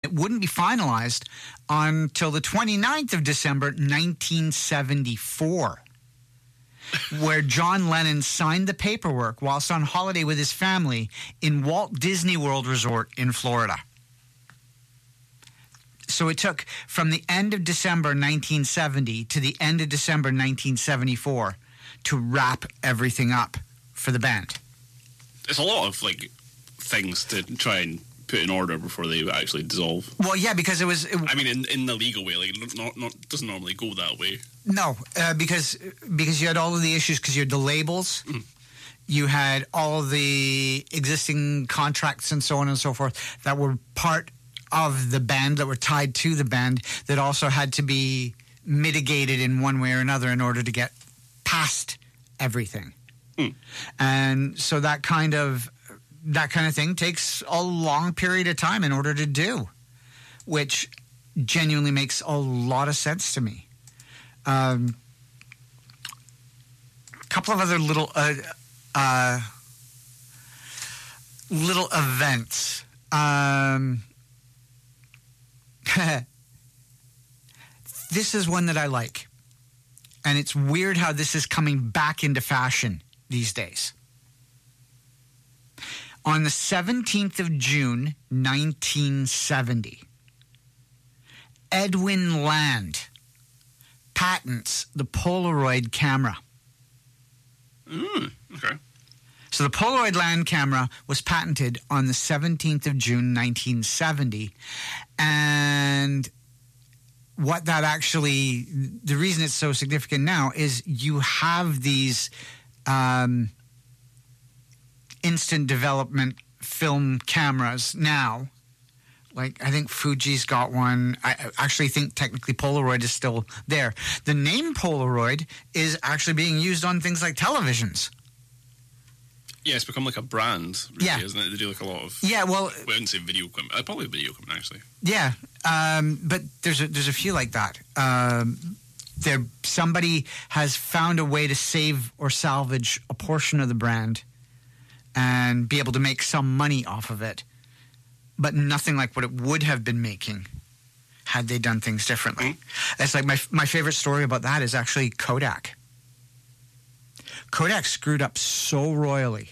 it wouldn't be finalized until the 29th of December, 1974, where John Lennon signed the paperwork whilst on holiday with his family in Walt Disney World Resort in Florida. So it took from the end of December 1970 to the end of December 1974 to wrap everything up for the band. It's a lot of things to try and put in order before they actually dissolve. Well, yeah, because I mean, in the legal way, not doesn't normally go that way. No, because you had all of the issues, because you had the labels, you had all of the existing contracts and so on and so forth that were part of the band, that were tied to the band, that also had to be mitigated in one way or another in order to get past everything. And so that kind of thing takes a long period of time in order to do, which genuinely makes a lot of sense to me. Couple of other little events. This is one that I like, and it's weird how this is coming back into fashion these days. On the 17th of June, 1970, Edwin Land patents the Polaroid camera. Okay. So the Polaroid Land camera was patented on the 17th of June, 1970. And what that actually, the reason it's so significant now is you have these instant development film cameras now. Like, I think Fuji's got one. I actually think technically Polaroid is still there. The name Polaroid is actually being used on things like televisions. Yeah, it's become like a brand, really, yeah. Isn't it? They do like a lot of... Yeah, well... We wouldn't say video equipment. Probably video equipment, actually. Yeah, but there's a few like that. Somebody has found a way to save or salvage a portion of the brand and be able to make some money off of it, but nothing like what it would have been making had they done things differently. It's like my favorite story about that is actually Kodak. Kodak screwed up so royally.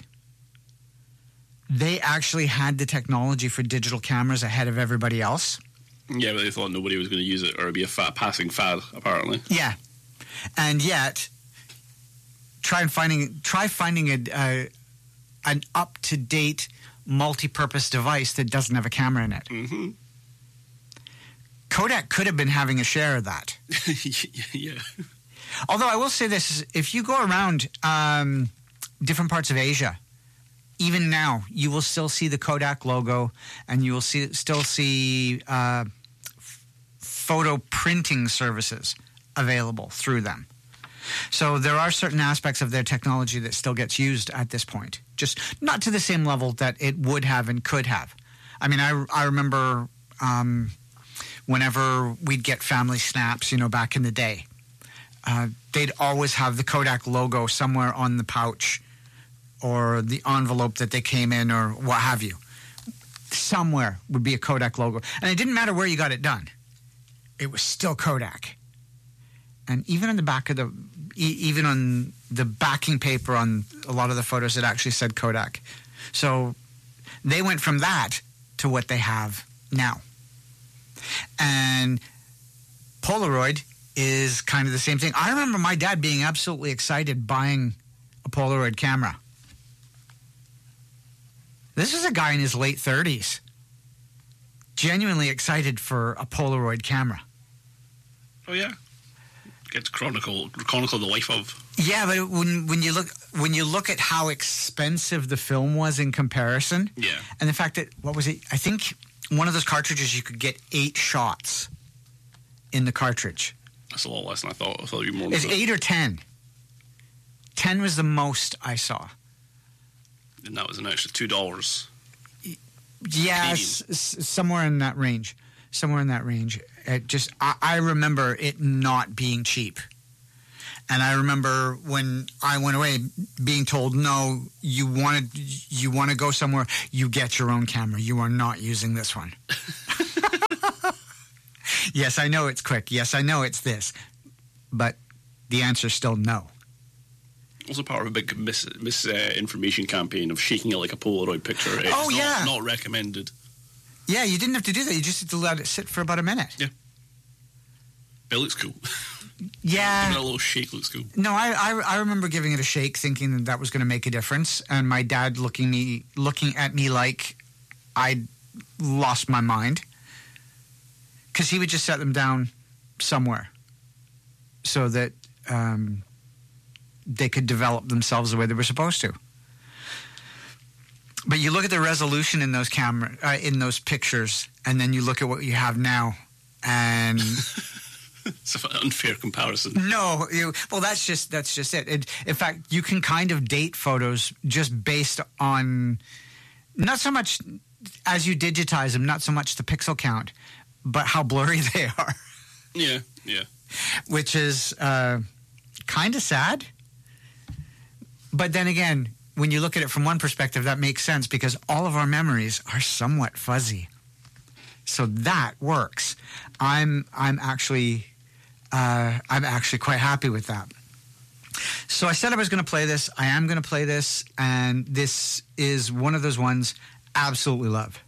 They actually had the technology for digital cameras ahead of everybody else. Yeah, but they thought nobody was going to use it, or it'd be a passing fad, apparently. Yeah, and yet, try finding an up-to-date multi-purpose device that doesn't have a camera in it. Mm-hmm. Kodak could have been having a share of that. Yeah. Although I will say this, if you go around different parts of Asia, even now, you will still see the Kodak logo, and you will still see photo printing services available through them. So there are certain aspects of their technology that still gets used at this point, just not to the same level that it would have and could have. I mean, I remember whenever we'd get family snaps, back in the day, they'd always have the Kodak logo somewhere on the pouch or the envelope that they came in or what have you. Somewhere would be a Kodak logo. And it didn't matter where you got it done. It was still Kodak. And even on the back of even on the backing paper on a lot of the photos, it actually said Kodak. So they went from that to what they have now. And Polaroid is kind of the same thing. I remember my dad being absolutely excited buying a Polaroid camera. This is a guy in his late 30s, genuinely excited for a Polaroid camera. Oh yeah, get to chronicle the life of. Yeah, but when you look at how expensive the film was in comparison, yeah, and the fact that what was it? I think one of those cartridges you could get 8 shots in the cartridge. That's a lot less than I thought. I thought it'd be more. It's 8 or 10. 10 was the most I saw. And that was an extra $2. Yeah, somewhere in that range. Somewhere in that range. I remember it not being cheap. And I remember when I went away being told, no, you want to go somewhere, you get your own camera. You are not using this one. Yes, I know it's quick. Yes, I know it's this. But the answer's still no. Also part of a big misinformation campaign of shaking it like a Polaroid picture. Oh, yeah. Not recommended. Yeah, you didn't have to do that. You just had to let it sit for about a minute. Yeah. It looks cool. Yeah. Giving it a little shake looks cool. No, I remember giving it a shake, thinking that was going to make a difference, and my dad looking at me like I'd lost my mind, because he would just set them down somewhere so that they could develop themselves the way they were supposed to. But you look at the resolution in those in those pictures, and then you look at what you have now, and it's an unfair comparison. No, well, that's just it. In fact, you can kind of date photos just based on not so much as you digitize them, not so much the pixel count, but how blurry they are. Yeah. Which is kind of sad. But then again, when you look at it from one perspective, that makes sense, because all of our memories are somewhat fuzzy. So that works. I'm actually quite happy with that. So I said I was going to play this. I am going to play this, and this is one of those ones I absolutely love.